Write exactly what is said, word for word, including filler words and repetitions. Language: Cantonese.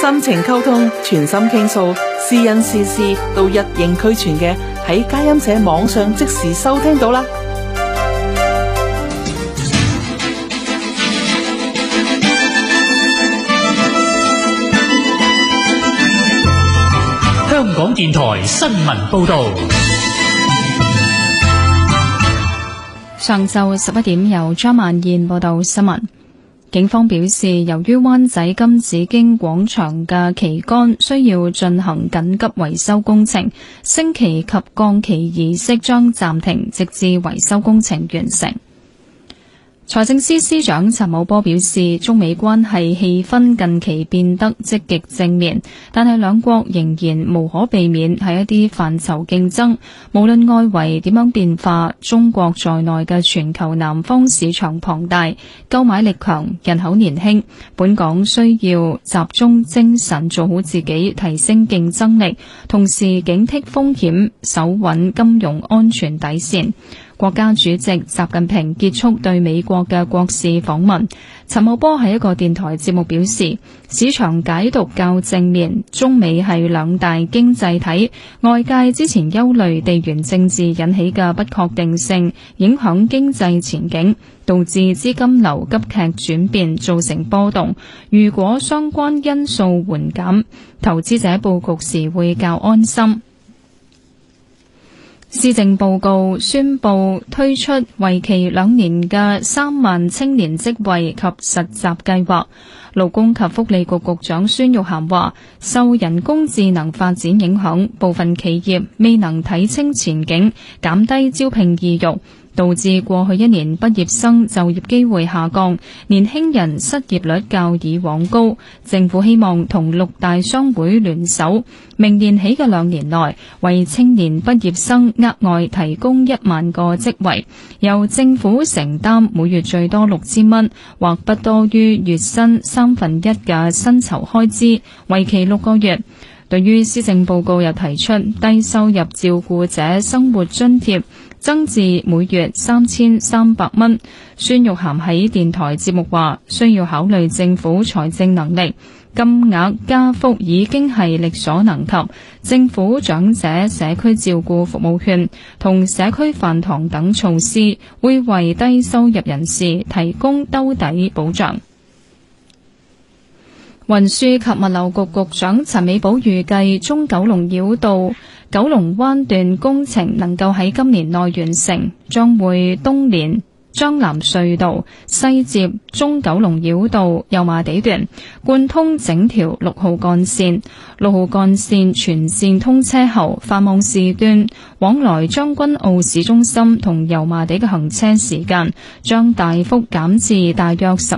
深情溝通，全心傾訴，私人私事都一應俱全嘅，喺佳音社網上即時收聽到啦。 香港電台新聞報道。 上晝十一點，由張萬燕報道新聞。警方表示，由於灣仔金紫荊廣場嘅旗杆需要進行緊急維修工程，升旗及降旗儀式將暫停，直至維修工程完成。財政司司長陳茂波表示，中美關係氣氛近期變得積極正面，但係兩國仍然無可避免係一啲範疇競爭。無論外圍點樣變化，中國在內嘅全球南方市場龐大，購買力強，人口年輕，本港需要集中精神做好自己，提升競爭力，同時警惕風險，守穩金融安全底線。國家主席習近平結束對美國嘅國事訪問。陳茂波喺一個電台節目表示，市場解讀較正面，中美係兩大經濟體，外界之前憂慮地緣政治引起嘅不確定性，影響經濟前景，導致資金流急劇轉變，造成波動。如果相關因素緩減，投資者佈局時會較安心。施政報告宣布推出為期兩年嘅三萬青年職位及實習計劃。勞工及福利局局長孫玉菡話，受人工智能發展影響，部分企業未能睇清前景，減低招聘意欲，導致過去一年畢業生就業機會下降，年輕人失業率較以往高。政府希望同六大商會聯手，明年起嘅兩年內，為青年畢業生額外提供一萬個職位，由政府承擔每月最多六千蚊，或不多於月薪三分一嘅薪酬開支，為期六個月。對於施政報告又提出低收入照顧者生活津貼增至每月三千三百蚊，孫玉菡喺電台節目話，需要考慮政府財政能力，金額加幅已經係力所能及。政府長者社區照顧服務券同社區飯堂等措施，會為低收入人士提供兜底保障。運輸及物流局局長陳美寶預計中九龍繞道九龍灣段工程能夠喺今年內完成，將會東連將藍隧道西接中九龍繞道油麻地段，貫通整條六號幹線。六號幹線全線通車後，繁忙時段往來將軍澳市中心同油麻地嘅行車時間將大幅減至大約十